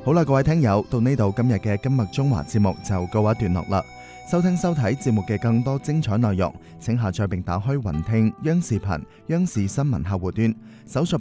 好啦，各位聽友，到呢度今日嘅今日中華節目就告一段落啦。收聽收睇節目嘅更多精彩內容，請下載並打開雲聽央視頻、央視新聞客戶端，搜索